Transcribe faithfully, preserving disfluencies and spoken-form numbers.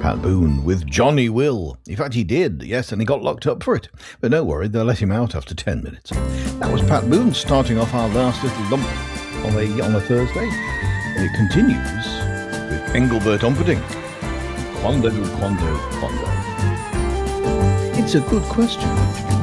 Pat Boone with Johnny Will. In fact, he did, yes, and he got locked up for it. But no worry, they'll let him out after ten minutes. That was Pat Boone starting off our last little lump on a, on a Thursday. And it continues with Engelbert Humperdinck. Quando, quando, quando. It's a good question.